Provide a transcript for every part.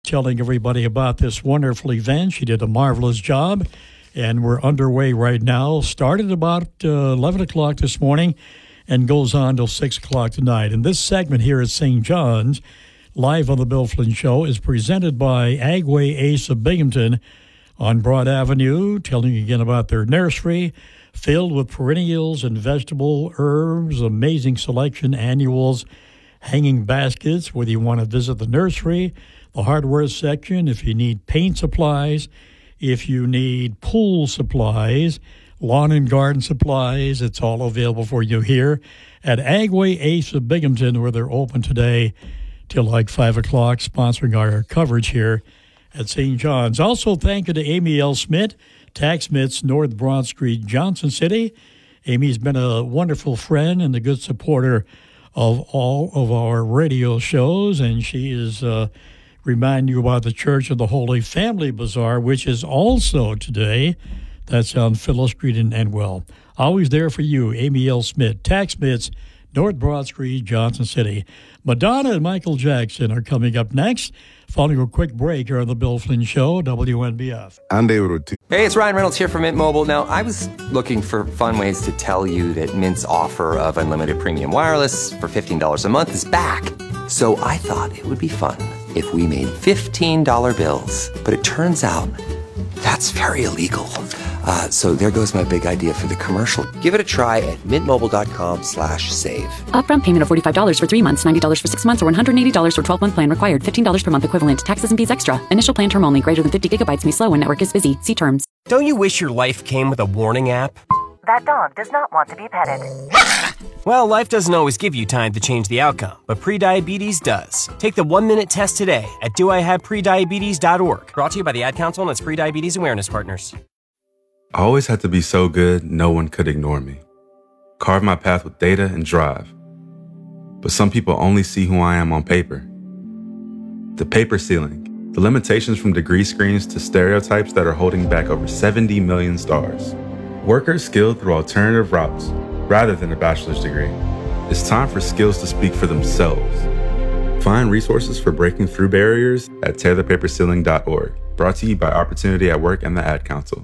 telling everybody about this wonderful event. She did a marvelous job, and we're underway right now. Started about 11 o'clock this morning and goes on till 6 o'clock tonight. And this segment here at St. John's, live on the Bill Flynn Show, is presented by Agway Ace of Binghamton on Broad Avenue, telling you again about their nursery filled with perennials and vegetable herbs, amazing selection, annuals, hanging baskets, whether you want to visit the nursery, the hardware section, if you need paint supplies, if you need pool supplies, lawn and garden supplies, it's all available for you here at Agway Ace of Binghamton, where they're open today till like 5 o'clock, sponsoring our coverage here at St. John's. Also, thank you to Amy L. Smith, Tax Smiths, North Broad Street, Johnson City. Amy's been a wonderful friend and a good supporter of all of our radio shows, and she is reminding you about the Church of the Holy Family Bazaar, which is also today. That's on Phyllis Street in Enwell. Always there for you, Amy L. Smith, Tax Smiths, North Broad Street, Johnson City. Madonna and Michael Jackson are coming up next, following a quick break here on the Bill Flynn Show, WNBF. Hey, it's Ryan Reynolds here from Mint Mobile. Now, I was looking for fun ways to tell you that Mint's offer of unlimited premium wireless for $15 a month is back. So I thought it would be fun if we made $15 bills. But it turns out that's very illegal. So there goes my big idea for the commercial. Give it a try at mintmobile.com/save. Upfront payment of $45 for 3 months, $90 for 6 months, or $180 for 12-month plan required. $15 per month equivalent. Taxes and fees extra. Initial plan term only. Greater than 50 gigabytes may slow when network is busy. See terms. Don't you wish your life came with a warning app? That dog does not want to be petted. Well, life doesn't always give you time to change the outcome, but prediabetes does. Take the 1-minute test today at doihaveprediabetes.org. Brought to you by the Ad Council and its Prediabetes Awareness Partners. I always had to be so good, no one could ignore me. Carve my path with data and drive. But some people only see who I am on paper. The paper ceiling, the limitations from degree screens to stereotypes that are holding back over 70 million stars. Workers skilled through alternative routes, rather than a bachelor's degree. It's time for skills to speak for themselves. Find resources for breaking through barriers at tearthepaperceiling.org. Brought to you by Opportunity at Work and the Ad Council.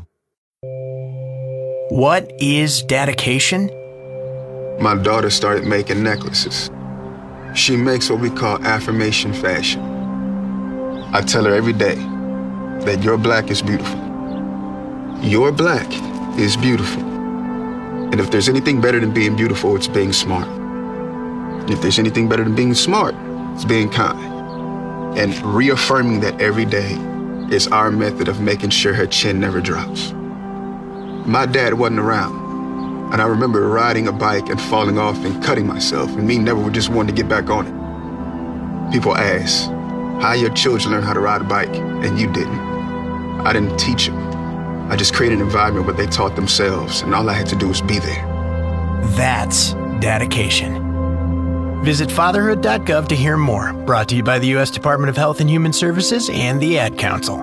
What is dedication? My daughter started making necklaces. She makes what we call affirmation fashion. I tell her every day that your black is beautiful. Your black is beautiful. And if there's anything better than being beautiful, it's being smart. And if there's anything better than being smart, it's being kind. And reaffirming that every day is our method of making sure her chin never drops. My dad wasn't around, and I remember riding a bike and falling off and cutting myself, and me never just wanting to get back on it. People ask, how your children learn how to ride a bike, and you didn't. I didn't teach them. I just created an environment where they taught themselves, and all I had to do was be there. That's dedication. Visit fatherhood.gov to hear more. Brought to you by the U.S. Department of Health and Human Services and the Ad Council.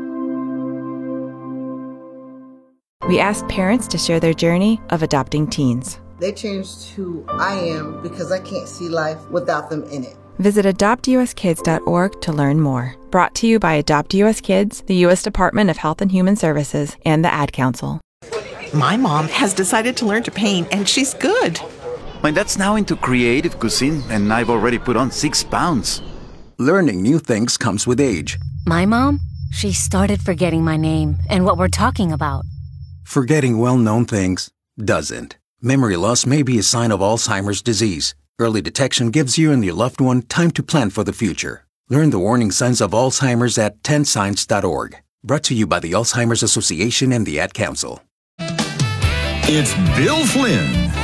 We asked parents to share their journey of adopting teens. They changed who I am because I can't see life without them in it. Visit adoptuskids.org to learn more. Brought to you by Adopt US Kids, the U.S. Department of Health and Human Services, and the Ad Council. My mom has decided to learn to paint, and she's good. My dad's now into creative cuisine, and I've already put on 6 pounds. Learning new things comes with age. My mom, she started forgetting my name and what we're talking about. Forgetting well-known things doesn't. Memory loss may be a sign of Alzheimer's disease. Early detection gives you and your loved one time to plan for the future. Learn the warning signs of Alzheimer's at 10signs.org. Brought to you by the Alzheimer's Association and the Ad Council. It's Bill Flynn.